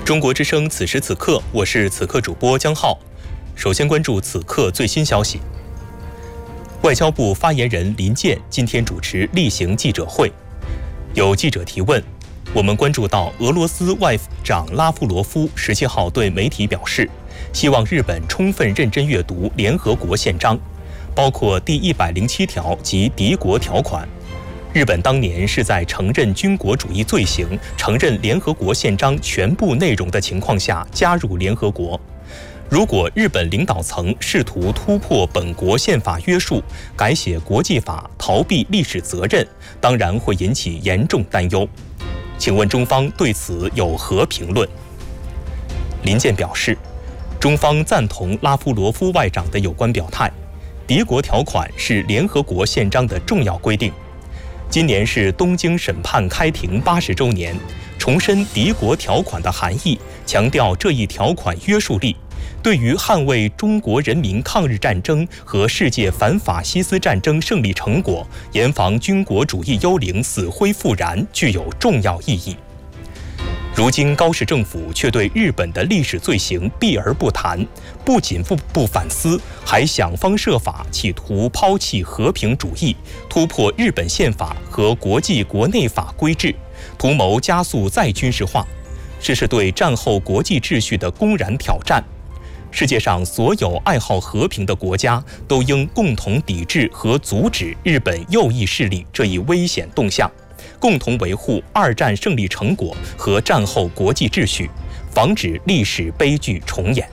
中国之声此时此刻，我是此刻主播江浩。首先关注此刻最新消息。外交部发言人林健今天主持例行记者会，有记者提问，我们关注到俄罗斯外长拉夫罗夫17号对媒体表示，希望日本充分认真阅读联合国宪章，包括第107条及敌国条款。日本当年是在承认军国主义罪行、承认联合国宪章全部内容的情况下加入联合国。如果日本领导层试图突破本国宪法约束，改写国际法，逃避历史责任，当然会引起严重担忧。请问中方对此有何评论？林健表示，中方赞同拉夫罗夫外长的有关表态，敌国条款是联合国宪章的重要规定。今年是东京审判开庭80周年，重申敌国条款的含义，强调这一条款约束力，对于捍卫中国人民抗日战争和世界反法西斯战争胜利成果，严防军国主义幽灵死灰复燃，具有重要意义。如今高市政府却对日本的历史罪行避而不谈，不仅不反思，还想方设法企图抛弃和平主义，突破日本宪法和国际国内法规制，图谋加速再军事化，这是对战后国际秩序的公然挑战。世界上所有爱好和平的国家都应共同抵制和阻止日本右翼势力这一危险动向，共同维护二战胜利成果和战后国际秩序，防止历史悲剧重演。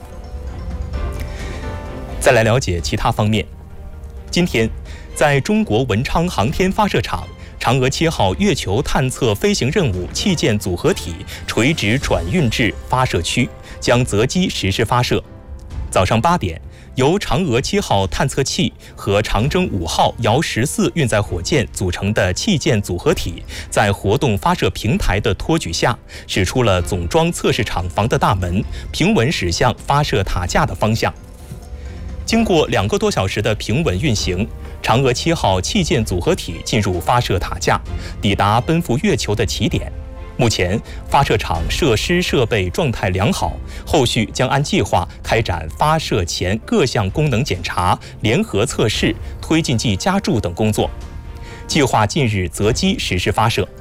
再来了解其他方面。今天，在中国文昌航天发射场，嫦娥7号月球探测飞行任务器件组合体垂直转运至发射区，将择机实施发射。早上8点，由嫦娥7号探测器和长征5号遥14运载火箭组成的器件组合体，在活动发射平台的托举下，驶出了总装测试厂房的大门，平稳驶向发射塔架的方向。经过2个多小时的平稳运行，嫦娥7号器件组合体进入发射塔架，抵达奔赴月球的起点。目前，发射场设施设备状态良好，后续将按计划开展发射前各项功能检查、联合测试、推进剂加注等工作。计划近日择机实施发射。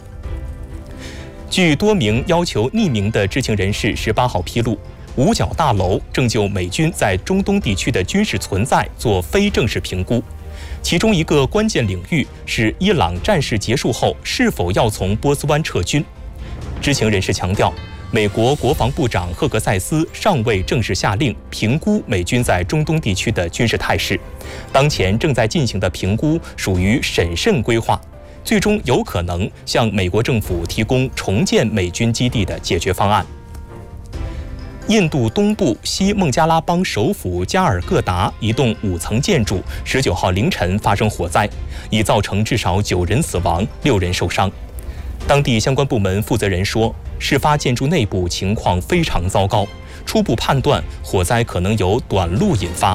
据多名要求匿名的知情人士18号披露，五角大楼正就美军在中东地区的军事存在做非正式评估，其中一个关键领域是伊朗战事结束后是否要从波斯湾撤军。知情人士强调，美国国防部长赫格塞斯尚未正式下令评估美军在中东地区的军事态势，当前正在进行的评估属于审慎规划，最终有可能向美国政府提供重建美军基地的解决方案。印度东部西孟加拉邦首府加尔各答一栋5层建筑19号凌晨发生火灾，已造成至少9人死亡、6人受伤。当地相关部门负责人说，事发建筑内部情况非常糟糕，初步判断火灾可能由短路引发。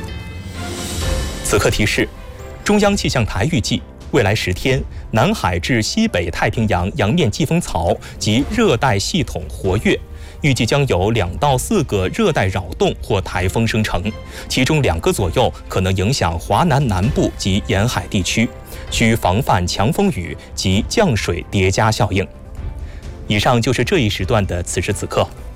此刻提示，中央气象台预计未来10天，南海至西北太平洋洋面季风槽及热带系统活跃，预计将有2到4个热带扰动或台风生成，其中2个左右可能影响华南南部及沿海地区，需防范强风雨及降水叠加效应。以上就是这一时段的此时此刻。